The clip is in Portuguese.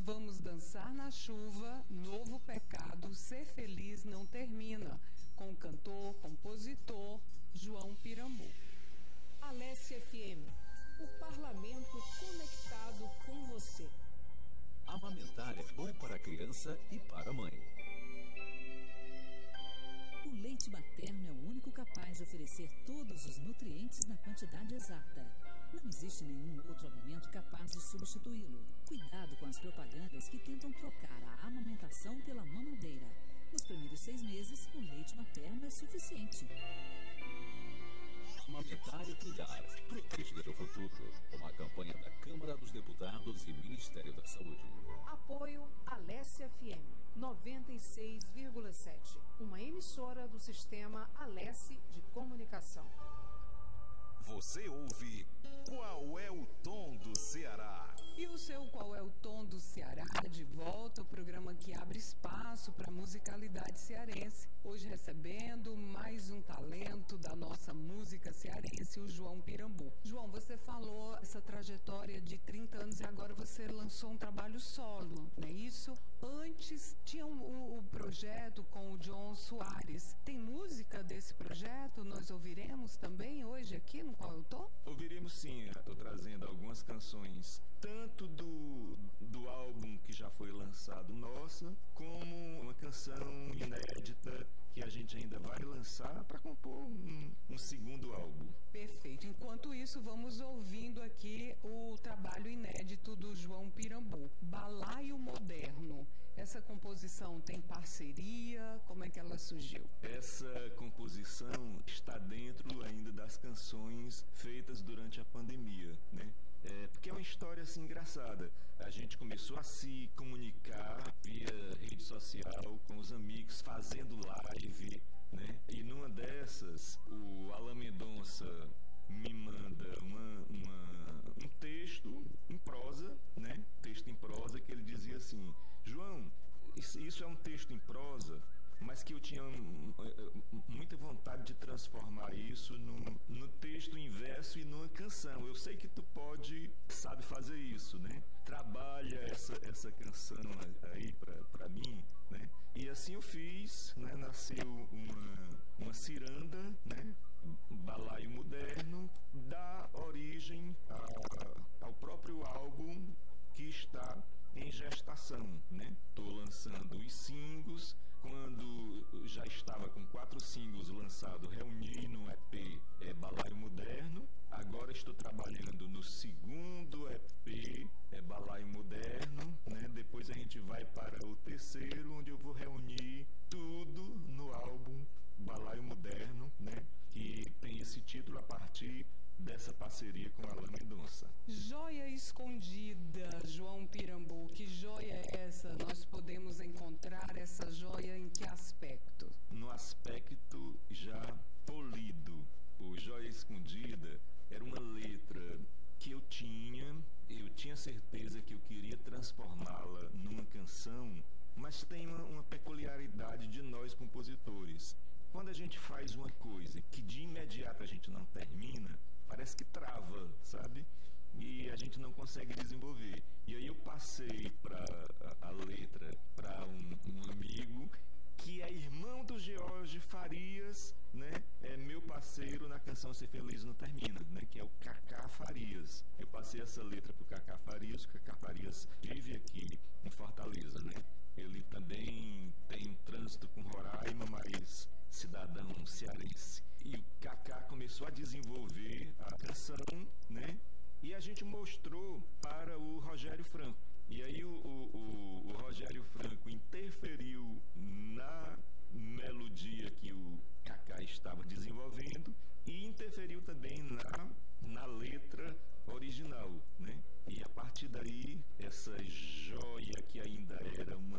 vamos dançar na chuva, novo pecado, ser feliz não termina, com o cantor, compositor João Pirambu. Alesse FM, o parlamento conectado com você. Amamentar é bom para a criança e para a mãe. O leite materno é o único capaz de oferecer todos os nutrientes na quantidade exata. Não existe nenhum outro alimento capaz de substituí-lo. Cuidado com as propagandas que tentam trocar a amamentação pela mamadeira. Nos primeiros 6 meses, o leite materno é suficiente. Amamentar e cuidar, proteger o futuro. Uma campanha da Câmara dos Deputados e Ministério da Saúde. Apoio Alesse FM 96,7. Uma emissora do sistema Alesse de Comunicação. Você ouve Qual é o Tom do Ceará? E o seu Qual é o Tom do Ceará? De volta, o programa que abre espaço para a musicalidade cearense. Hoje recebendo mais um talento da nossa música cearense, o João Pirambu. João, você falou essa trajetória de 30 anos e agora você lançou um trabalho solo, não é isso? Antes tinha o projeto com o John Soares. Tem música desse projeto? Nós ouviremos também hoje aqui no Qual é o Tom? Ouviremos sim, estou trazendo algumas canções, tanto do álbum que já foi lançado nossa, como uma canção inédita que a gente ainda vai lançar para compor um segundo álbum. Perfeito. Enquanto isso, vamos ouvindo aqui o trabalho inédito do João Pirambu, Balaio Moderno. Essa composição tem parceria? Como é que ela surgiu? Essa composição está dentro ainda das canções feitas durante a pandemia, né? Porque é uma história assim engraçada. A gente começou a se comunicar via rede social com os amigos, fazendo live, né? E numa dessas, o Alan Mendonça me manda um texto em prosa, né? Texto em prosa que ele dizia assim: João, isso é um texto em prosa, mas que eu tinha muita vontade de transformar isso no texto em verso e numa canção. Eu sei que tu sabe fazer isso, né? Trabalha essa canção aí pra mim, né? E assim eu fiz, né? Nasceu uma ciranda, né? Balaio Moderno, dá origem ao próprio álbum que está em gestação, né? Tô lançando os singles. Quando já estava com 4 singles lançados, reuni no EP Balaio Moderno. Agora estou trabalhando no segundo EP Balaio Moderno, né? Depois a gente vai para o terceiro, onde eu vou reunir tudo no álbum Balaio Moderno, né? Que tem esse título a partir dessa parceria com Alan Mendonça. Joia escondida, João Pirambu. Que joia é essa? Nós podemos encontrar essa joia em que aspecto? No aspecto já polido. O Joia Escondida era uma letra que eu tinha certeza que eu queria transformá-la numa canção, mas tem uma peculiaridade de nós compositores. Quando a gente faz uma coisa que de imediato a gente não termina, parece que trava, sabe? E a gente não consegue desenvolver. E aí eu passei a letra para um amigo que é irmão do George Farias, né? É meu parceiro na canção Ser Feliz Não Termina, né? Que é o Cacá Farias. Eu passei essa letra pro Cacá Farias. O Cacá Farias vive aqui em Fortaleza, né? Ele também tem um trânsito com Roraima, mas cidadão cearense. E o Cacá começou a desenvolver a canção, né? E a gente mostrou para o Rogério Franco. E aí o Rogério Franco interferiu na melodia que o Cacá estava desenvolvendo e interferiu também na letra original, né? E a partir daí, essa joia que ainda era um